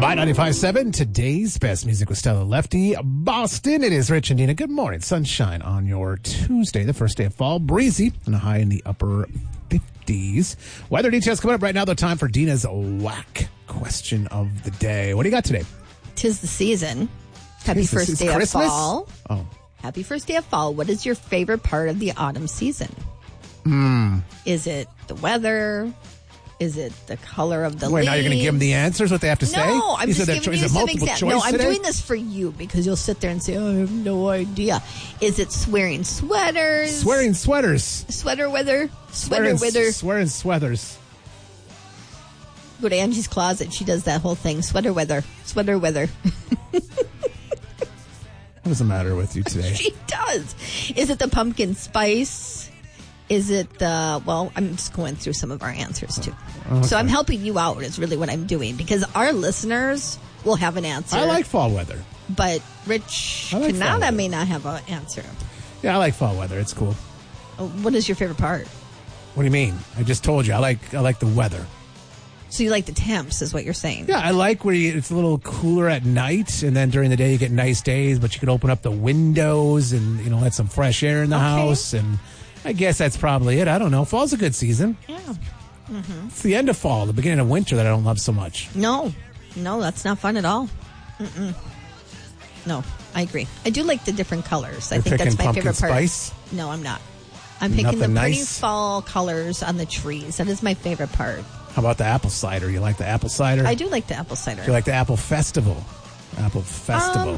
My 95.7, today's best music with Stella Lefty. Boston, it is Rich and Dina. Good morning. Sunshine on your Tuesday, the first day of fall. Breezy and a high in the upper 50s. Weather details coming up right now, though. Time for Dina's whack question of the day. What do you got today? 'Tis the season. Happy first day of fall. Oh. Happy first day of fall. What is your favorite part of the autumn season? Is it the weather? Is it the color of the leaves? Now you're going to give them the answers, what they have to say? No, I'm just giving you some examples. No, I'm today? doing this for you because you'll sit there and say, oh, I have no idea. Is it wearing sweaters? Swearing sweaters. Sweater weather? Sweater weather. Swearing sweaters. Go to Angie's Closet. She does that whole thing. Sweater weather. Sweater weather. What is the matter with you today? She does. Is it the pumpkin spice? Is it the, well, I'm just going through some of our answers, too. Okay. So I'm helping you out is really what I'm doing because our listeners will have an answer. I like fall weather. But Rich Canada may not have an answer. Yeah, I like fall weather. It's cool. What is your favorite part? What do you mean? I just told you. I like the weather. So you like the temps is what you're saying? Yeah, I like where it's a little cooler at night, and then during the day you get nice days, but you can open up the windows and, let some fresh air in the house, and I guess that's probably it. I don't know. Fall's a good season. Yeah. Mm-hmm. It's the end of fall, the beginning of winter that I don't love so much. No, that's not fun at all. No, I agree. I do like the different colors. I think that's my favorite part. Spice? No, I'm not. I'm picking the pretty fall colors on the trees. That is my favorite part. How about the apple cider? You like the apple cider? I do like the apple cider. Do you like the apple festival? Apple festival.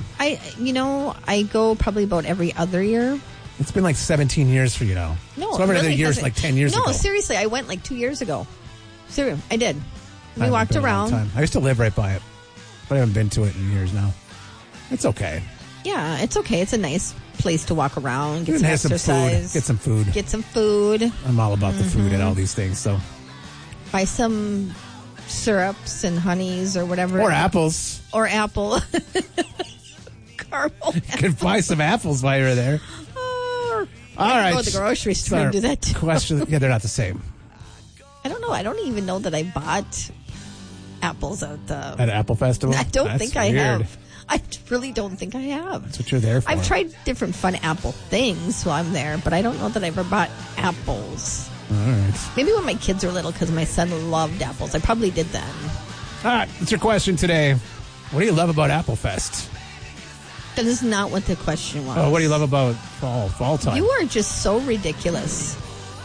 I go probably about every other year. It's been like 17 years for you now. No, so every other year is like 10 years ago. No, seriously, I went like 2 years ago. Seriously, I did. We walked around. I used to live right by it, but I haven't been to it in years now. It's okay. Yeah, it's okay. It's a nice place to walk around, get some exercise. Get some food. I'm all about the food and all these things, so. Buy some syrups and honeys or whatever. Or apples. Or apple. Caramel. You could buy some apples while you're there. All right. Go to the grocery store and do that too. Question. Yeah, they're not the same. I don't know. I don't even know that I bought apples at Apple Festival. I don't think I have. I really don't think I have. That's what you're there for. I've tried different fun apple things while I'm there, but I don't know that I ever bought apples. All right. Maybe when my kids were little because my son loved apples. I probably did then. All right. That's your question today. What do you love about Apple Fest? That is not what the question was. Oh, what do you love about fall time? You are just so ridiculous.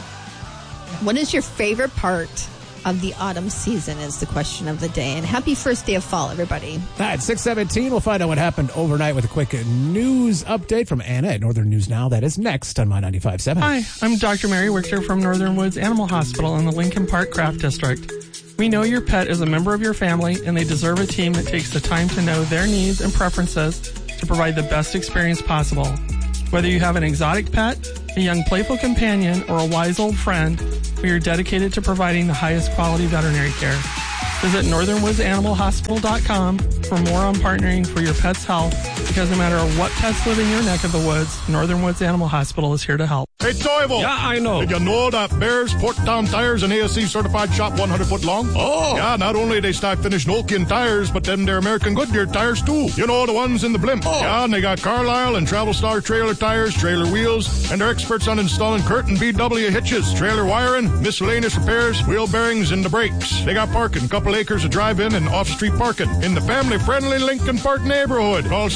What is your favorite part of the autumn season is the question of the day. And happy first day of fall, everybody. At 6:17, we'll find out what happened overnight with a quick news update from Anna at Northern News Now. That is next on My 95.7. Hi, I'm Dr. Mary Wichter from Northern Woods Animal Hospital in the Lincoln Park Craft District. We know your pet is a member of your family, and they deserve a team that takes the time to know their needs and preferences to provide the best experience possible. Whether you have an exotic pet, a young playful companion, or a wise old friend, we are dedicated to providing the highest quality veterinary care. Visit northernwoodsanimalhospital.com for more on partnering for your pet's health, because no matter what pets live in your neck of the woods, Northern Woods Animal Hospital is here to help. Hey, Toivo. Yeah, I know. Did you know that Bears Porttown Tires and ASC certified shop 100 foot long? Oh. Yeah, not only they stock finished Nokian tires, but them they're American Goodyear tires too. You know, the ones in the blimp. Oh. Yeah, and they got Carlisle and Travel Star trailer tires, trailer wheels, and they're experts on installing Curtin BW hitches, trailer wiring, miscellaneous repairs, wheel bearings, and the brakes. They got parking, couple acres of drive-in and off-street parking in the family-friendly Lincoln Park neighborhood. Call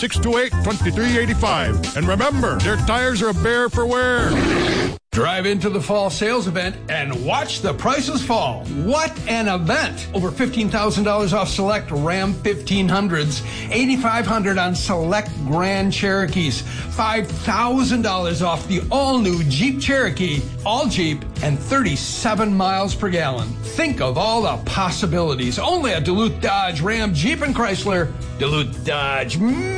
628-2385. And remember, their tires are a bear for wear. Drive into the fall sales event and watch the prices fall. What an event! Over $15,000 off select Ram 1500s, $8,500 on select Grand Cherokees, $5,000 off the all-new Jeep Cherokee, all Jeep, and 37 miles per gallon. Think of all the possibilities. Only at Duluth Dodge, Ram, Jeep, and Chrysler. Duluth Dodge,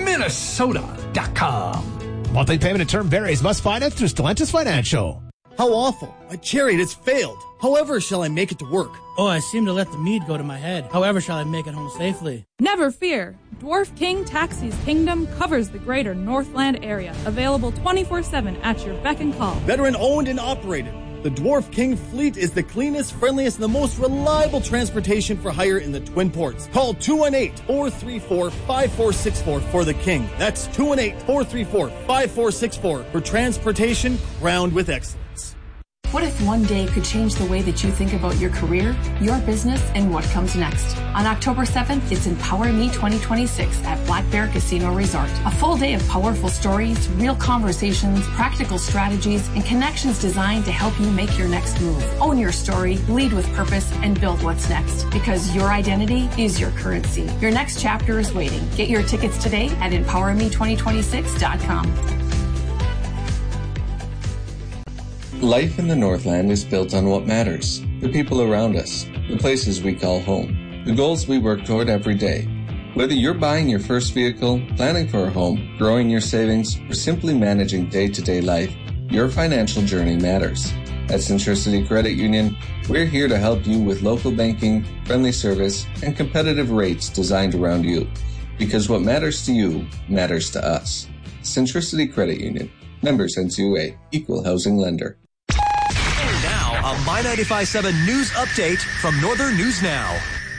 Minnesota.com. Monthly payment and term varies. Must finance through Stellantis Financial. How awful. My chariot has failed. However shall I make it to work? Oh, I seem to let the mead go to my head. However shall I make it home safely? Never fear. Dwarf King Taxi's Kingdom covers the greater Northland area. Available 24/7 at your beck and call. Veteran owned and operated. The Dwarf King fleet is the cleanest, friendliest, and the most reliable transportation for hire in the Twin Ports. Call 218-434-5464 for the King. That's 218-434-5464 for transportation crowned with excellence. What if one day could change the way that you think about your career, your business, and what comes next? On October 7th, it's Empower Me 2026 at Black Bear Casino Resort. A full day of powerful stories, real conversations, practical strategies, and connections designed to help you make your next move. Own your story, lead with purpose, and build what's next. Because your identity is your currency. Your next chapter is waiting. Get your tickets today at empowerme2026.com. Life in the Northland is built on what matters, the people around us, the places we call home, the goals we work toward every day. Whether you're buying your first vehicle, planning for a home, growing your savings, or simply managing day-to-day life, your financial journey matters. At Centricity Credit Union, we're here to help you with local banking, friendly service, and competitive rates designed around you. Because what matters to you matters to us. Centricity Credit Union. Members NCUA. Equal housing lender. A My 95.7 News Update from Northern News Now.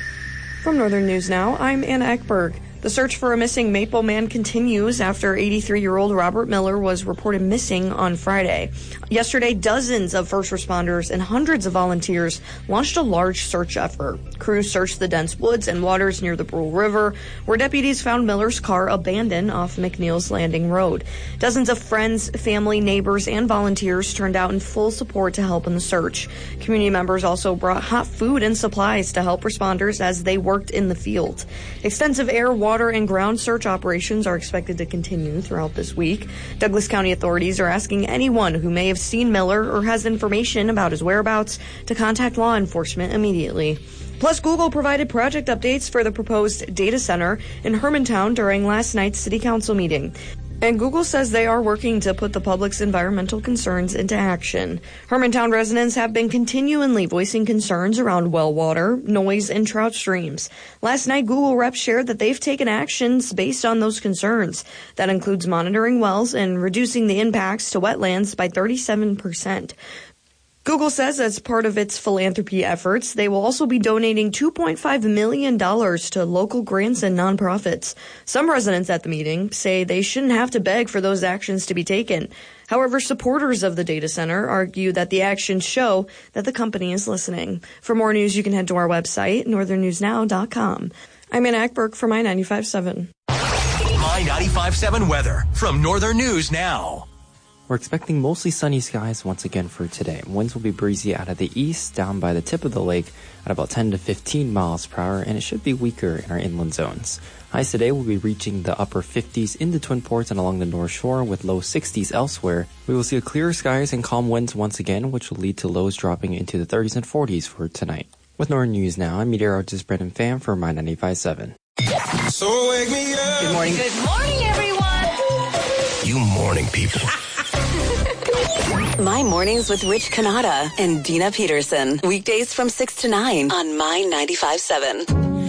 From Northern News Now, I'm Anna Ekberg. The search for a missing Maple man continues after 83-year-old Robert Miller was reported missing on Friday. Yesterday, dozens of first responders and hundreds of volunteers launched a large search effort. Crews searched the dense woods and waters near the Brule River, where deputies found Miller's car abandoned off McNeil's Landing Road. Dozens of friends, family, neighbors, and volunteers turned out in full support to help in the search. Community members also brought hot food and supplies to help responders as they worked in the field. Extensive air, water, and ground search operations are expected to continue throughout this week. Douglas County authorities are asking anyone who may have seen Miller or has information about his whereabouts to contact law enforcement immediately. Plus, Google provided project updates for the proposed data center in Hermantown during last night's city council meeting. And Google says they are working to put the public's environmental concerns into action. Hermantown residents have been continually voicing concerns around well water, noise, and trout streams. Last night, Google reps shared that they've taken actions based on those concerns. That includes monitoring wells and reducing the impacts to wetlands by 37%. Google says as part of its philanthropy efforts, they will also be donating $2.5 million to local grants and nonprofits. Some residents at the meeting say they shouldn't have to beg for those actions to be taken. However, supporters of the data center argue that the actions show that the company is listening. For more news, you can head to our website, northernnewsnow.com. I'm Anna Ekberg for My 95.7. My 95.7 weather from Northern News Now. We're expecting mostly sunny skies once again for today. Winds will be breezy out of the east, down by the tip of the lake at about 10 to 15 miles per hour, and it should be weaker in our inland zones. Highs today will be reaching the upper 50s in the Twin Ports and along the North Shore, with low 60s elsewhere. We will see clear skies and calm winds once again, which will lead to lows dropping into the 30s and 40s for tonight. With Northern News Now, I'm meteorologist Brendan Pham for My 95.7. So wake me up. Good morning. Good morning, everyone. You morning people. My Mornings with Rich Canada and Dina Peterson. Weekdays from 6 to 9 on My 95.7.